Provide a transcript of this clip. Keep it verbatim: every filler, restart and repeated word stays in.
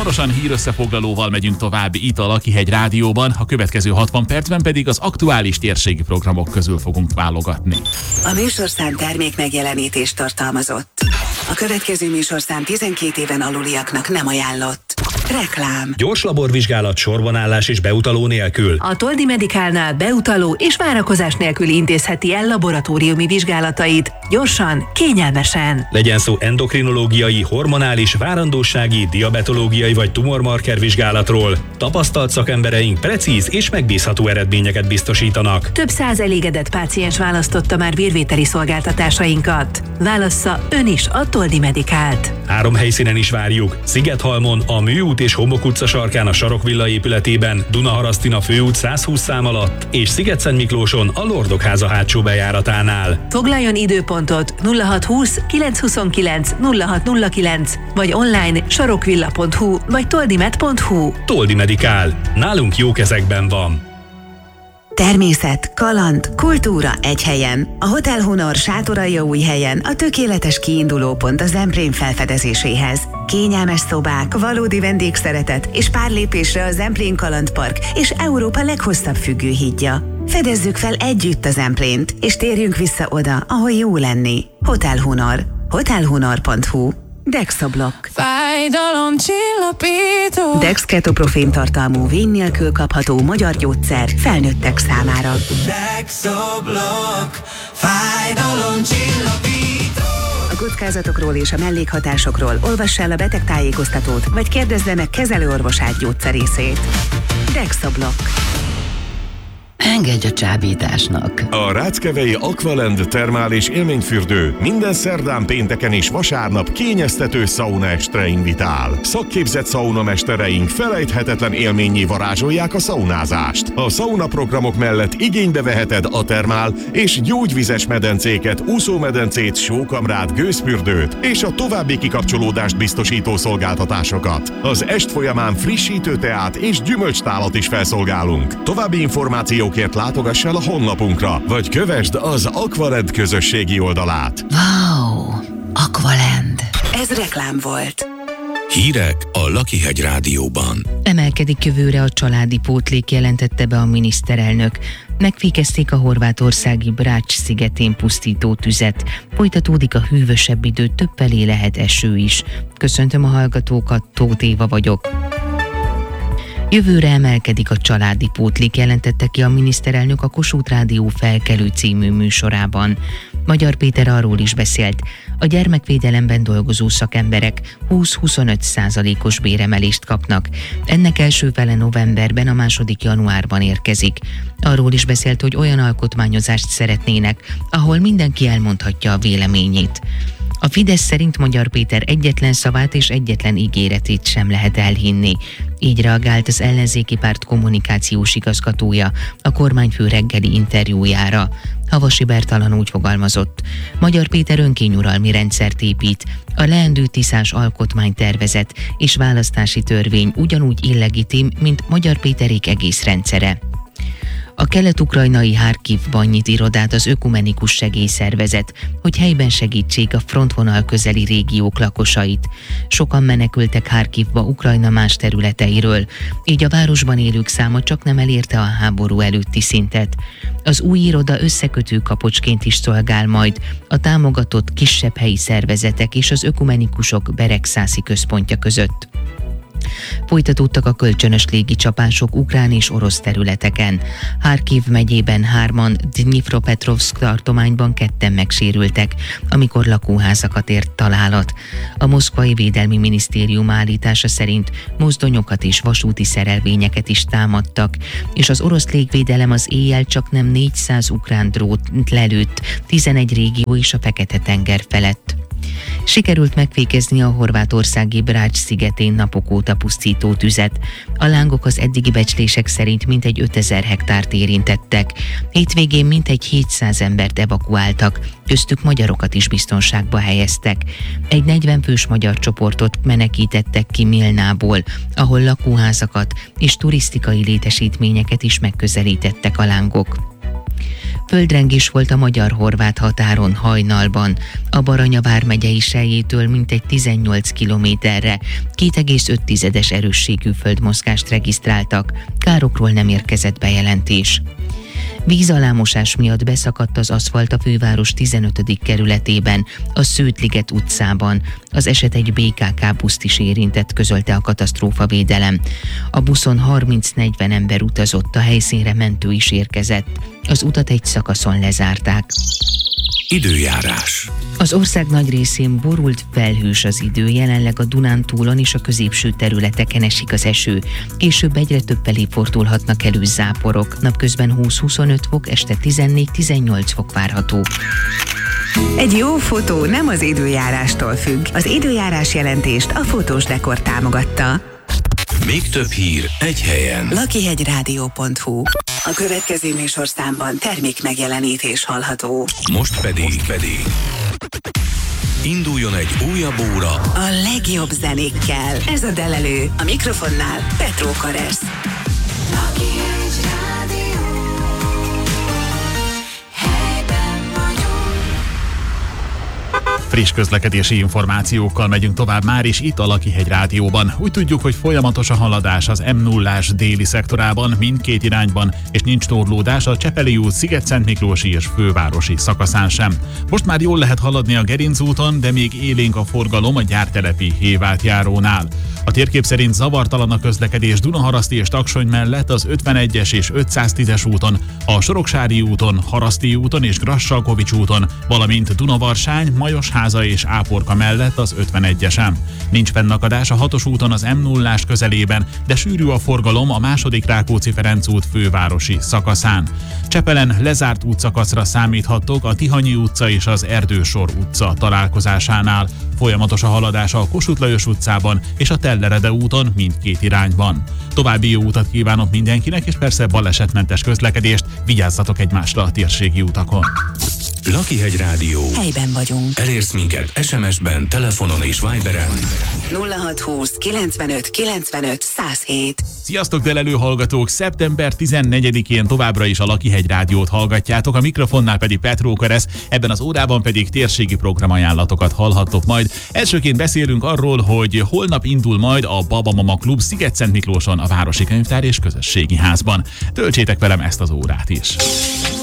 Hamarosan hírösszefoglalóval megyünk tovább itt a Lakihegy Rádióban, a következő hatvan percben pedig az aktuális térségi programok közül fogunk válogatni. A műsorszám termék megjelenítést tartalmazott. A következő műsorszám tizenkét éven aluliaknak nem ajánlott. Reklám. Gyors laborvizsgálat, sorbanállás és beutaló nélkül. A Toldi Medicalnál beutaló és várakozás nélkül intézheti el laboratóriumi vizsgálatait, gyorsan, kényelmesen. Legyen szó endokrinológiai, hormonális, várandósági, diabetológiai vagy tumormarker vizsgálatról. Tapasztalt szakembereink precíz és megbízható eredményeket biztosítanak. Több száz elégedett páciens választotta már vérvételi szolgáltatásainkat. Válassza ön is a Toldi Medicalt. Három helyszínen is várjuk. Szigethalmon, a Műút és Homok utca sarkán a Sarokvilla épületében, Dunaharasztin főút százhúsz szám alatt, és Sziget-Szentmiklóson a Lordokháza hátsó bejáratánál. Foglaljon időpontot nulla hat húsz kilenc huszonkilenc nulla hat nulla kilenc, vagy online sarokvilla pont hu vagy toldimed pont hu. Toldi Medical. Nálunk jó kezekben van. Természet, kaland, kultúra egy helyen. A Hotel Honor Sátoraljaújhelyen a tökéletes kiindulópont a Zemplén felfedezéséhez. Kényelmes szobák, valódi vendégszeretet és pár lépésre a Zemplén Kalandpark és Európa leghosszabb függőhídja. Fedezzük fel együtt a Zemplént, és térjünk vissza oda, ahol jó lenni. Hotel Honor. hotel honor pont hu. Dexoblock. Fájdalomcsillapító. Dex ketoprofén tartalmú vény nélkül kapható magyar gyógyszer felnőttek számára. Dexoblock. Fájdalomcsillapító. A kockázatokról és a mellékhatásokról olvass el a betegtájékoztatót, vagy kérdezze meg kezelőorvosát gyógyszerészét. Dexoblock. Engedj a csábításnak! A Ráckevei Aqualand termális élményfürdő minden szerdán, pénteken és vasárnap kényeztető szaunaestre invitál. Szakképzett szaunamestereink felejthetetlen élménnyé varázsolják a szaunázást. A szaunaprogramok mellett igénybe veheted a termál és gyógyvizes medencéket, úszómedencét, sókamrát, gőzfürdőt és a további kikapcsolódást biztosító szolgáltatásokat. Az est folyamán frissítő teát és gyümölcstálat is felszolgálunk. További információk látogass el a honlapunkra, vagy kövesd az Aqualand közösségi oldalát. Wow! Aqualand! Ez reklám volt. Hírek a Lakihegy Rádióban. Emelkedik jövőre a családi pótlék, jelentette be a miniszterelnök. Megfékezték a horvátországi Brač szigetén pusztító tüzet. Folytatódik a hűvösebb idő, többfelé lehet eső is. Köszöntöm a hallgatókat, Tóth Éva vagyok. Jövőre emelkedik a családi pótlék, jelentette ki a miniszterelnök a Kossuth Rádió Felkelő című műsorában. Magyar Péter arról is beszélt, a gyermekvédelemben dolgozó szakemberek húsz-huszonöt százalékos béremelést kapnak. Ennek első fele novemberben, a második januárban érkezik. Arról is beszélt, hogy olyan alkotmányozást szeretnének, ahol mindenki elmondhatja a véleményét. A Fidesz szerint Magyar Péter egyetlen szavát és egyetlen ígéretét sem lehet elhinni. Így reagált az ellenzéki párt kommunikációs igazgatója a kormányfő reggeli interjújára. Havasi Bertalan úgy fogalmazott: Magyar Péter önkényuralmi rendszert épít, a leendő tiszás alkotmánytervezet és választási törvény ugyanúgy illegitim, mint Magyar Péterék egész rendszere. A kelet-ukrajnai Harkivban nyit irodát az Ökumenikus Segélyszervezet, hogy helyben segítsék a frontvonal közeli régiók lakosait. Sokan menekültek Harkivba Ukrajna más területeiről, így a városban élők száma csak nem elérte a háború előtti szintet. Az új iroda összekötő kapocsként is szolgál majd a támogatott kisebb helyi szervezetek és az ökumenikusok Beregszászi központja között. Folytatódtak a kölcsönös légicsapások ukrán és orosz területeken. Harkiv megyében hárman, Dnipropetrovszk tartományban ketten megsérültek, amikor lakóházakat ért találat. A moszkvai védelmi minisztérium állítása szerint mozdonyokat és vasúti szerelvényeket is támadtak, és az orosz légvédelem az éjjel csak nem négyszáz ukrán drót lelőtt, tizenegy régió és a Fekete-tenger felett. Sikerült megfékezni a horvátországi Brač szigetén napok óta pusztító tüzet. A lángok az eddigi becslések szerint mintegy ötezer hektárt érintettek. Hétvégén mintegy hétszáz embert evakuáltak, köztük magyarokat is biztonságba helyeztek. Egy negyven fős magyar csoportot menekítettek ki Milnából, ahol lakóházakat és turisztikai létesítményeket is megközelítettek a lángok. Földrengés volt a magyar-horvát határon hajnalban. A Baranya vármegyei Selyétől mintegy tizennyolc kilométerre két egész öt erősségű földmozgást regisztráltak. Károkról nem érkezett bejelentés. Vízalámosás miatt beszakadt az aszfalt a főváros tizenötödik kerületében, a Szőt-liget utcában. Az eset egy bé ká ká buszt is érintett, közölte a katasztrófavédelem. A buszon harminc-negyven ember utazott, a helyszínre mentő is érkezett. Az utat egy szakaszon lezárták. Időjárás. Az ország nagy részén borult, felhős az idő, jelenleg a Dunántúlon és a középső területeken esik az eső. Később egyre több felé fordulhatnak elő záporok, napközben húsz-huszonöt fok, este tizennégy-tizennyolc fok várható. Egy jó fotó nem az időjárástól függ. Az időjárás jelentést a Fotós Dekor támogatta. Még több hír egy helyen. lakihegyrádió pont hu. A következő műsorszámban termék megjelenítés hallható. Most pedig, Most pedig induljon egy újabb óra a legjobb zenékkel. Ez a Delelő. A mikrofonnál Petró Karesz. Friss közlekedési információkkal megyünk tovább már is itt a Lakihegy Rádióban. Úgy tudjuk, hogy folyamatos a haladás az em nullás déli szektorában, mindkét irányban, és nincs torlódás a Csepeli út, Sziget-Szentmiklósi és fővárosi szakaszán sem. Most már jól lehet haladni a Gerinc úton, de még élénk a forgalom a gyártelepi Hévátjárónál. A térkép szerint zavartalan a közlekedés Dunaharaszti és Taksony mellett az ötvenegyes és ötszáztízes úton, a Soroksári úton, Haraszti úton és Grassalkovics úton, valamint Dunavarsány, Majosháza és Áporka mellett az ötvenegyesen. Nincs fennakadás a hatos úton az em nullás közelében, de sűrű a forgalom a második Rákóczi-Ferenc út fővárosi szakaszán. Csepelen lezárt útszakaszra számíthattok a Tihanyi utca és az Erdősor utca találkozásánál. Folyamatos a haladás a Kossuth Lajos utcában és a Tellerede úton mindkét irányban. További jó utat kívánok mindenkinek, és persze balesetmentes közlekedést, vigyázzatok egymásra a térségi utakon. Lakihegy Rádió. Helyben vagyunk. Elérsz minket es em es-ben, telefonon és Viberen. nulla hat húsz kilencvenöt kilencvenöt száz hét. Sziasztok, delelő hallgatók! szeptember tizennegyedikén továbbra is a Lakihegy Rádiót hallgatjátok, a mikrofonnál pedig Petró Karesz, ebben az órában pedig térségi programajánlatokat hallhattok majd. Elsőként beszélünk arról, hogy holnap indul majd a Baba Mama Klub Sziget-Szentmiklóson, a Városi Könyvtár és Közösségi Házban. Töltsétek velem ezt az órát is!